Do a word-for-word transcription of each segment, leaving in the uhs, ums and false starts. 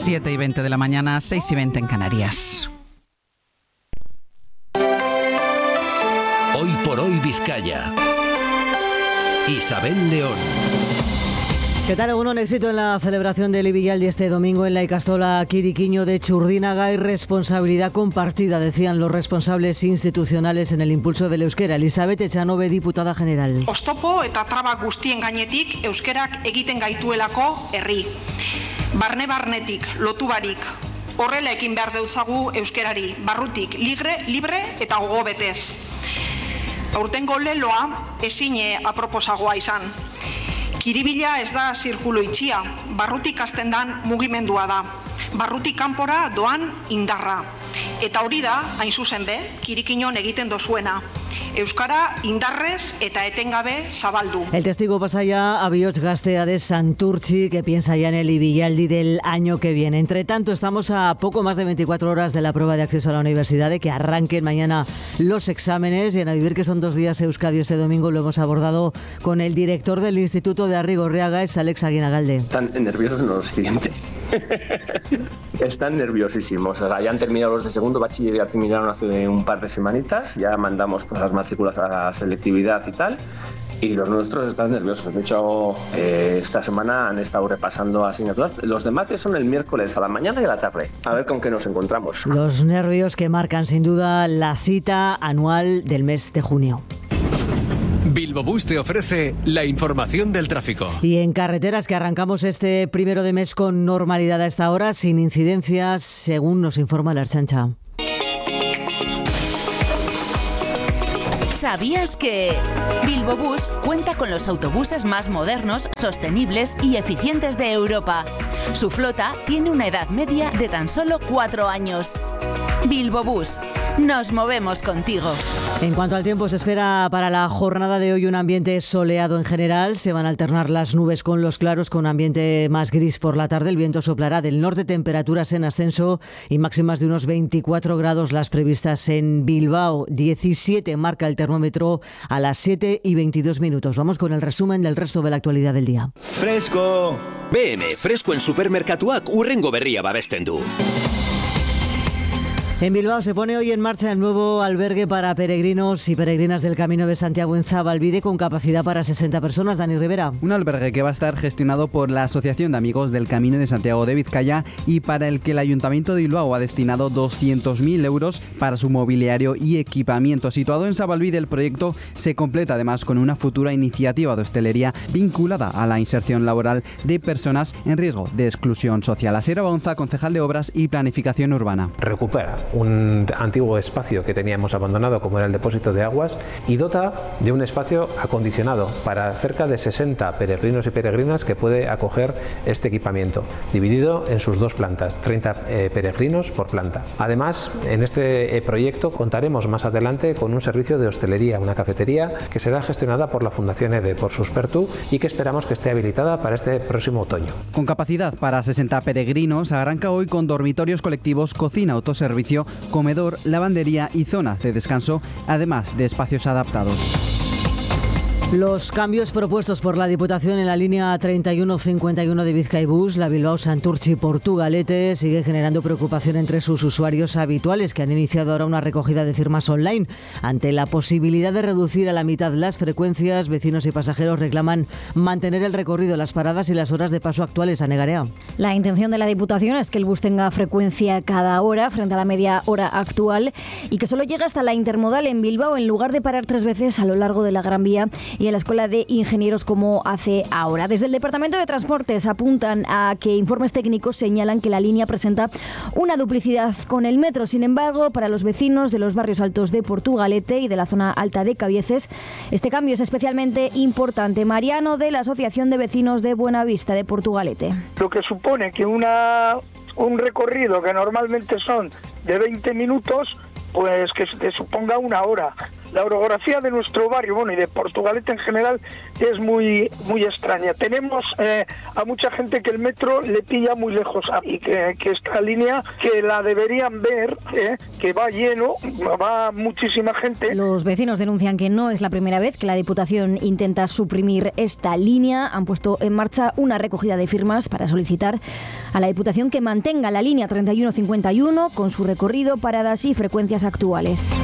siete y veinte de la mañana, seis y veinte en Canarias. Hoy por hoy Vizcaya. Isabel León. ¿Qué tal? Un éxito en la celebración del Ibillaldi este domingo en la Ikastola Quiriquiño de Txurdinaga y responsabilidad compartida, decían los responsables institucionales en el impulso del euskera. Elisabet Echanove, diputada general. Oztopo eta traba guztien gainetik euskerak egiten gaituelako herri. Barne barnetik, lotu barik, horrela ekin behar deutzagu euskerari, barrutik, libre, libre eta gogo betez. Aurtengo leloa ezine aproposagoa izan. Kiribila ez da zirkulu itxia, barrutik hasten dan mugimendua da. Barrutik kanpora doan indarra. Eta hori da, hain zuzen be, Kirikiñon egiten dozuena. Euskara indarrez eta etengabe zabaldu. El testigo pasa ya a Bihotz Gaztea de Santurtzi, que piensa ya en el Ibillaldi del año que viene. Entre tanto, estamos a poco más de veinticuatro horas de la prueba de acceso a la universidad, de que arranquen mañana los exámenes. Y en A Vivir, que son dos días Euskadi este domingo, lo hemos abordado con el director del Instituto de Arrigorriaga, es Alex Aguinagalde. Están nerviosos en lo siguiente. Están nerviosísimos. O sea, ya han terminado los de segundo bachiller, ya terminaron hace un par de semanitas. Ya mandamos pues, las matrículas a la selectividad y tal. Y los nuestros están nerviosos. De hecho, eh, esta semana han estado repasando asignaturas. Los de mates son el miércoles a la mañana y a la tarde. A ver con qué nos encontramos. Los nervios que marcan sin duda la cita anual del mes de junio. Bilbobús te ofrece la información del tráfico. Y en carreteras, que arrancamos este primero de mes con normalidad a esta hora, sin incidencias, según nos informa la Ertzaintza. ¿Sabías que Bilbobús cuenta con los autobuses más modernos, sostenibles y eficientes de Europa? Su flota tiene una edad media de tan solo cuatro años. Bilbobús, nos movemos contigo. En cuanto al tiempo, se espera para la jornada de hoy un ambiente soleado en general. Se van a alternar las nubes con los claros, con ambiente más gris por la tarde. El viento soplará del norte, temperaturas en ascenso y máximas de unos veinticuatro grados las previstas en Bilbao. diecisiete marca el termómetro a las siete y veintidós minutos. Vamos con el resumen del resto de la actualidad del día. ¡Fresco! B M, fresco en supermerkatuak urrengo berria babesten du. En Bilbao se pone hoy en marcha el nuevo albergue para peregrinos y peregrinas del Camino de Santiago en Zabalbide, con capacidad para sesenta personas. Dani Rivera. Un albergue que va a estar gestionado por la Asociación de Amigos del Camino de Santiago de Vizcaya y para el que el Ayuntamiento de Bilbao ha destinado doscientos mil euros para su mobiliario y equipamiento. Situado en Zabalbide, el proyecto se completa además con una futura iniciativa de hostelería vinculada a la inserción laboral de personas en riesgo de exclusión social. Asier Baunza, concejal de Obras y Planificación Urbana. Recupera un antiguo espacio que teníamos abandonado, como era el depósito de aguas, y dota de un espacio acondicionado para cerca de sesenta peregrinos y peregrinas que puede acoger este equipamiento, dividido en sus dos plantas, treinta eh, peregrinos por planta. Además, en este eh, proyecto contaremos más adelante con un servicio de hostelería, una cafetería que será gestionada por la Fundación EDE, por Suspertu, y que esperamos que esté habilitada para este próximo otoño. Con capacidad para sesenta peregrinos, arranca hoy con dormitorios colectivos, cocina, autoservicio, comedor, lavandería y zonas de descanso, además de espacios adaptados. Los cambios propuestos por la Diputación en la línea treinta y uno cincuenta y uno de Bizkaibus, la Bilbao-Santurtzi-Portugalete, sigue generando preocupación entre sus usuarios habituales, que han iniciado ahora una recogida de firmas online. Ante la posibilidad de reducir a la mitad las frecuencias, vecinos y pasajeros reclaman mantener el recorrido, las paradas y las horas de paso actuales. A Negarea. La intención de la Diputación es que el bus tenga frecuencia cada hora frente a la media hora actual y que solo llegue hasta la intermodal en Bilbao, en lugar de parar tres veces a lo largo de la Gran Vía y en la Escuela de Ingenieros como hace ahora. Desde el Departamento de Transportes apuntan a que informes técnicos señalan que la línea presenta una duplicidad con el metro. Sin embargo, para los vecinos de los barrios altos de Portugalete y de la zona alta de Cabieces, este cambio es especialmente importante. Mariano, de la Asociación de Vecinos de Buenavista de Portugalete. Lo que supone que una, un recorrido que normalmente son de veinte minutos, pues que te suponga una hora. la orografía de nuestro barrio, bueno, y de Portugalete en general, es muy muy extraña. Tenemos eh, a mucha gente que el metro le pilla muy lejos y que, que esta línea que la deberían ver, eh, que va lleno, va muchísima gente. Los vecinos denuncian que no es la primera vez que la Diputación intenta suprimir esta línea. Han puesto en marcha una recogida de firmas para solicitar a la Diputación que mantenga la línea treinta y uno cincuenta y uno con su recorrido, paradas y frecuencias actuales.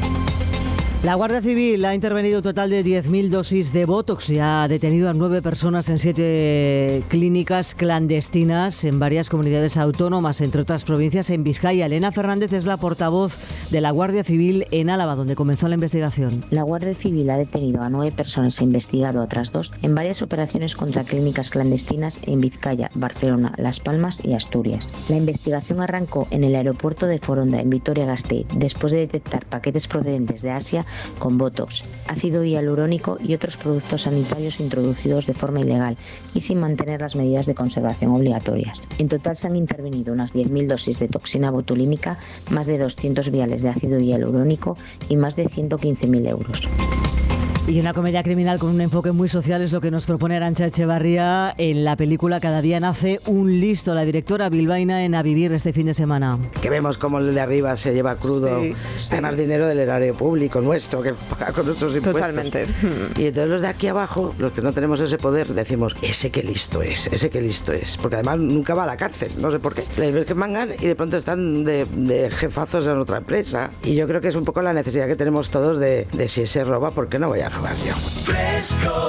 La Guardia Civil ha intervenido un total de diez mil dosis de Botox y ha detenido a nueve personas en siete clínicas clandestinas en varias comunidades autónomas, entre otras provincias en Vizcaya. Elena Fernández es la portavoz de la Guardia Civil en Álava, donde comenzó la investigación. La Guardia Civil ha detenido a nueve personas e investigado a otras dos en varias operaciones contra clínicas clandestinas en Vizcaya, Barcelona, Las Palmas y Asturias. La investigación arrancó en el aeropuerto de Foronda, en Vitoria-Gasteiz, después de detectar paquetes procedentes de Asia con Botox, ácido hialurónico y otros productos sanitarios introducidos de forma ilegal y sin mantener las medidas de conservación obligatorias. En total se han intervenido unas diez mil dosis de toxina botulínica, más de doscientos viales de ácido hialurónico y más de ciento quince mil euros. Y una comedia criminal con un enfoque muy social es lo que nos propone Arantxa Echevarría en la película Cada día nace un listo. La directora bilbaína en A Vivir este fin de semana. Que vemos cómo el de arriba se lleva crudo, sí, sí. Además dinero del erario público nuestro, que paga con nuestros impuestos. Totalmente. Y entonces los de aquí abajo, los que no tenemos ese poder, decimos, ese que listo es, ese que listo es. Porque además nunca va a la cárcel, no sé por qué. Les ves que mangan y de pronto están de, de jefazos en otra empresa. Y yo creo que es un poco la necesidad que tenemos todos de, de si se roba, ¿por qué no voy a robar yo? Fresco,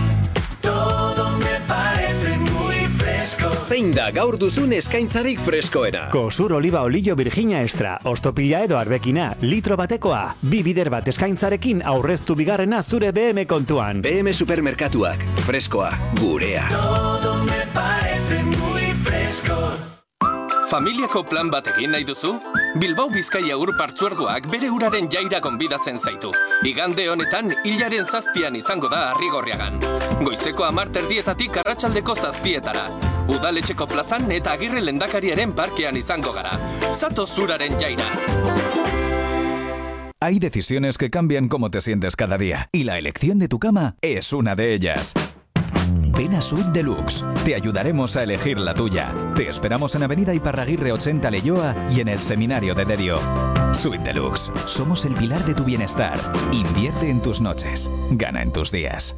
todo me parece muy fresco. Zein da gaur duzun eskaintzarik freskoena? Kosur oliba olio Virginia extra, ostopila edo arbekina, litro batekoa, bi bider bat eskaintzarekin aurreztu bigarrena zure B M kontuan. B M Supermerkatuak, freskoa, gurea. Todo me parece muy fresco. Familiako plan bat egin nahi duzu? Bilbao Bizkaia Ur Partzuergoak bere uraren jaira gonbidatzen zaitu. Igande honetan, hilaren zazpian izango da Arrigorriagan. Goizeko hamar terdietatik arratsaldeko zazpietara. Udaletxeko plazan eta Agirre Lehendakariaren parkean izango gara. Zatoz uraren jaira. Hay decisiones que cambian cómo te sientes cada día, y la elección de tu cama es una de ellas. Ven a Suite Deluxe. Te ayudaremos a elegir la tuya. Te esperamos en Avenida Iparraguirre ochenta Leioa y en el Seminario de Derio. Suite Deluxe. Somos el pilar de tu bienestar. Invierte en tus noches. Gana en tus días.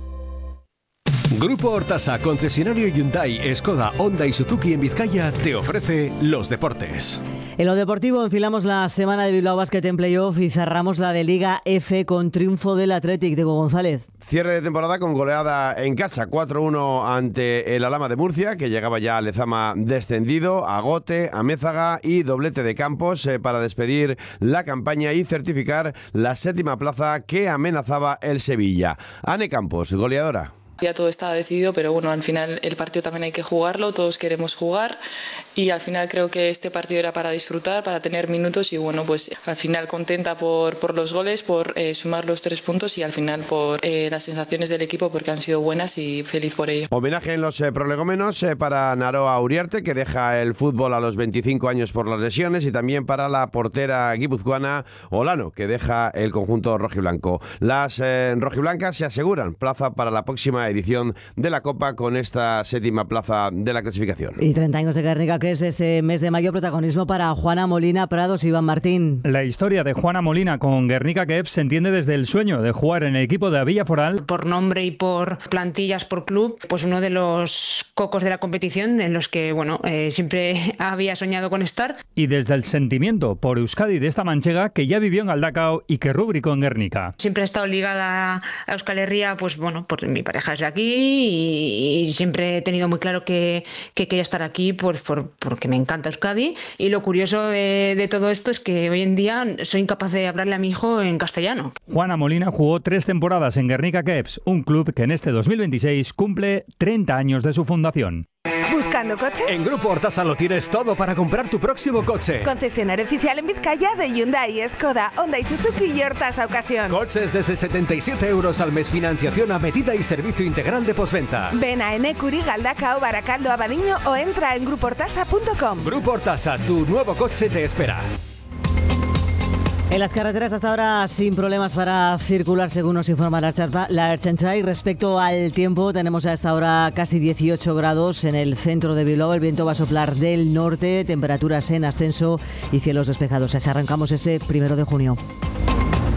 Grupo Hortasa, concesionario Hyundai, Skoda, Honda y Suzuki en Vizcaya, te ofrece los deportes. En lo deportivo enfilamos la semana de Bilbao Basket en playoff y cerramos la de Liga F con triunfo del Athletic. Diego González. Cierre de temporada con goleada en casa, cuatro uno ante el Alhama de Murcia, que llegaba ya a Lezama descendido, a Gote, a Mézaga y doblete de Campos eh, para despedir la campaña y certificar la séptima plaza que amenazaba el Sevilla. Ane Campos, goleadora. Ya todo está decidido, pero bueno, al final el partido también hay que jugarlo, todos queremos jugar y al final creo que este partido era para disfrutar, para tener minutos y bueno, pues al final contenta por, por los goles, por eh, sumar los tres puntos y al final por eh, las sensaciones del equipo porque han sido buenas y feliz por ello. Homenaje en los eh, prolegómenos eh, para Naroa Uriarte, que deja el fútbol a los veinticinco años por las lesiones, y también para la portera guipuzcoana Olano, que deja el conjunto rojiblanco. Las eh, rojiblancas se aseguran plaza para la próxima edición de la Copa con esta séptima plaza de la clasificación. Y treinta años de Guernica, que es este mes de mayo, protagonismo para Juana Molina Prados. Iván Martín. La historia de Juana Molina con Guernica Kebs se entiende desde el sueño de jugar en el equipo de la Villa Foral. Por nombre y por plantillas, por club, pues uno de los cocos de la competición en los que bueno eh, siempre había soñado con estar. Y desde el sentimiento por Euskadi de esta manchega que ya vivió en Galdakao y que rubricó en Guernica. Siempre he estado ligada a Euskal Herria, pues bueno, por mi pareja es de aquí y, y siempre he tenido muy claro que, que quería estar aquí por, por, porque me encanta Euskadi. Y lo curioso de, de todo esto es que hoy en día soy incapaz de hablarle a mi hijo en castellano. Juana Molina jugó tres temporadas en Guernica Kebs, un club que en este dos mil veintiséis cumple treinta años de su fundación. ¿Buscando coche? En Grupo Hortasa lo tienes todo para comprar tu próximo coche. Concesionario oficial en Vizcaya de Hyundai, Skoda, Honda y Suzuki y Hortasa Ocasión. Coches desde setenta y siete euros al mes, financiación a medida y servicio integral de postventa. Ven a Enecuri, Galdakao, Baracaldo, Abadiño o entra en grupo hortasa punto com. Grupo Hortasa, tu nuevo coche te espera. En las carreteras hasta ahora sin problemas para circular, según nos informa la Ertzaintza. La Ertzaintza. Y respecto al tiempo, tenemos a esta hora casi dieciocho grados en el centro de Bilbao. El viento va a soplar del norte, temperaturas en ascenso y cielos despejados. Así arrancamos este primero de junio.